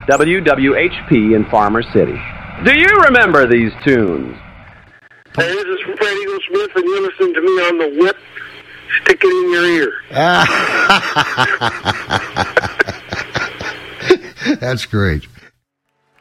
WWHP in Farmer City. Do you remember these tunes? Hey, this is Fred Eagle Smith, and you listen to me on the whip. Stick it in your ear. That's great.